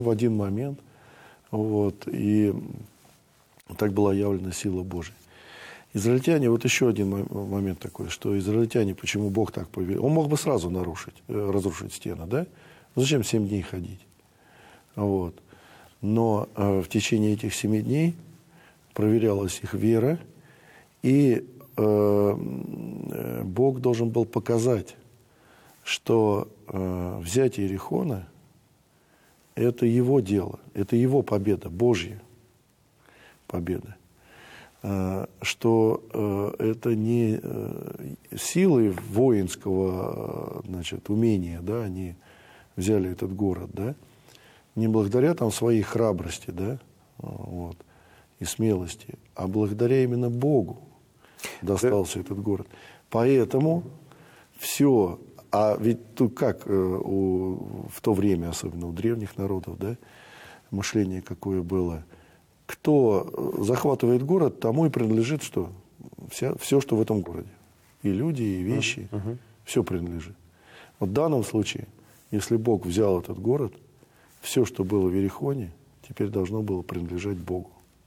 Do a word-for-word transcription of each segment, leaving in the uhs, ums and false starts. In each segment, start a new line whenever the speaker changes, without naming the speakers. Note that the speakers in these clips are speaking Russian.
в один момент. Вот, и так была явлена сила Божия. Израильтяне, вот еще один момент такой, что израильтяне, почему Бог так повелел? Он мог бы сразу нарушить, разрушить стены, да? Зачем семь дней ходить? Вот. Но э, в течение этих семи дней проверялась их вера, и э, Бог должен был показать, что э, взятие Иерихона – это его дело, это его победа, Божья победа. Э, что э, это не э, силой воинского, значит, умения, да, они взяли этот город, да, не благодаря там своей храбрости, да, вот, и смелости, а благодаря именно Богу достался да. этот город. Поэтому все, а ведь тут как э, у, в то время, особенно у древних народов, да, мышление какое было, кто захватывает город, тому и принадлежит что? Вся, все, что в этом городе. И люди, и вещи, uh-huh. Uh-huh. все принадлежит. Вот в данном случае, если Бог взял этот город, все, что было в Иерихоне, теперь должно было принадлежать Богу.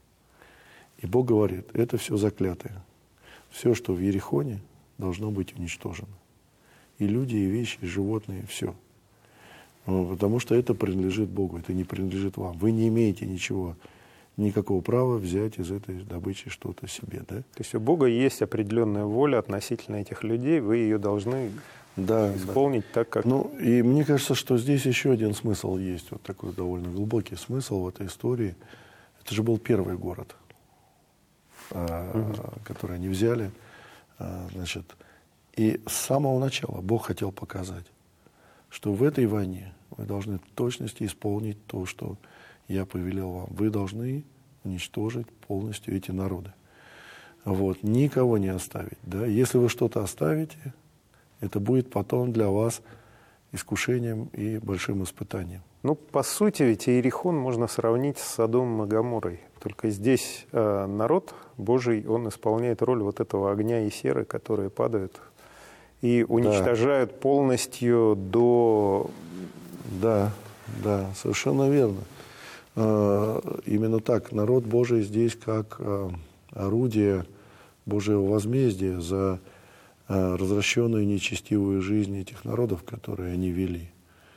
И Бог говорит, это все заклятое. Все, что в Иерихоне, должно быть уничтожено. И люди, и вещи, и животные, все. Ну, потому что это принадлежит Богу, это не принадлежит вам. Вы не имеете ничего, никакого права взять из этой добычи что-то себе. Да?
То есть у Бога есть определенная воля относительно этих людей, вы ее должны да, исполнить да. так, как...
Ну, и мне кажется, что здесь еще один смысл есть, вот такой довольно глубокий смысл в этой истории. Это же был первый город, угу. который они взяли. Значит, и с самого начала Бог хотел показать, что в этой войне вы должны в точности исполнить то, что я повелел вам. Вы должны уничтожить полностью эти народы. Вот. Никого не оставить. Да? Если вы что-то оставите, это будет потом для вас искушением и большим испытанием.
Ну, по сути, ведь Иерихон можно сравнить с Содомом и Гоморрой. Только здесь э, народ Божий, он исполняет роль вот этого огня и серы, которые падают и уничтожают да. полностью до...
Да, да, совершенно верно. Э, именно так. Народ Божий здесь как э, орудие Божьего возмездия за э, развращенную нечестивую жизнь этих народов, которые они вели.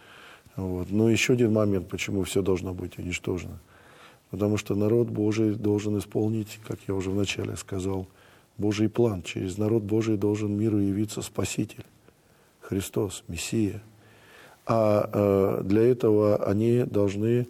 Вот. Но еще один момент, почему все должно быть уничтожено. Потому что народ Божий должен исполнить, как я уже вначале сказал, Божий план. Через народ Божий должен миру явиться Спаситель, Христос, Мессия. А э, для этого они должны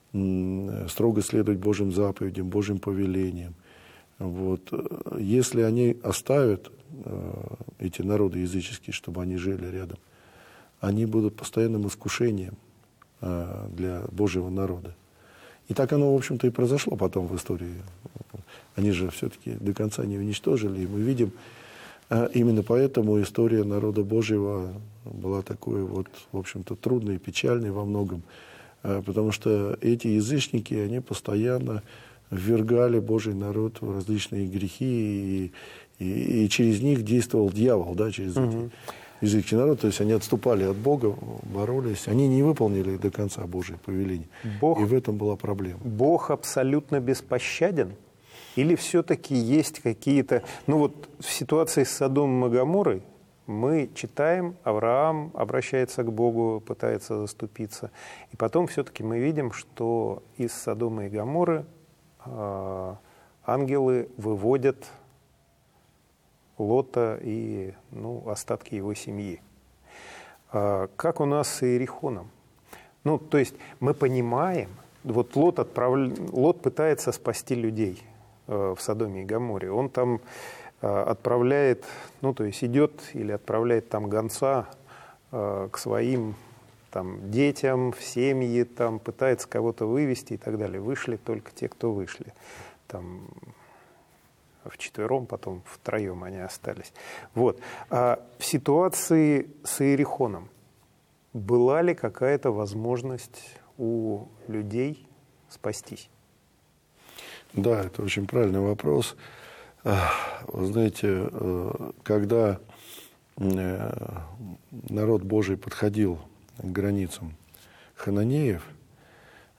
м, строго следовать Божьим заповедям, Божьим повелениям. Вот. Если они оставят э, эти народы языческие, чтобы они жили рядом, они будут постоянным искушением э, для Божьего народа. И так оно, в общем-то, и произошло потом в истории. Они же все-таки до конца не уничтожили. И мы видим, э, именно поэтому история народа Божьего была такой вот, в общем-то, трудной и печальной во многом. Э, потому что эти язычники, они постоянно ввергали Божий народ в различные грехи, и, и, и через них действовал дьявол, да, через эти... Угу. языческий народ, то есть они отступали от Бога, боролись, они не выполнили до конца Божие повеление. Бог, и в этом была проблема.
Бог абсолютно беспощаден? Или все-таки есть какие-то... Ну вот в ситуации с Содомом и Гоморрой мы читаем, Авраам обращается к Богу, пытается заступиться, и потом все-таки мы видим, что из Содома и Гоморры э, ангелы выводят Лота и ну, остатки его семьи. А как у нас с Иерихоном? Ну, то есть мы понимаем, вот Лот, отправ... Лот пытается спасти людей э, в Содоме и Гоморре. Он там э, отправляет, ну, то есть идет или отправляет там гонца э, к своим там, детям, в семьи, там, пытается кого-то вывести и так далее. Вышли только те, кто вышли. Там... вчетвером, потом втроем они остались. Вот. А в ситуации с Иерихоном была ли какая-то возможность у людей спастись?
Да, это очень правильный вопрос. Вы знаете, когда народ Божий подходил к границам хананеев,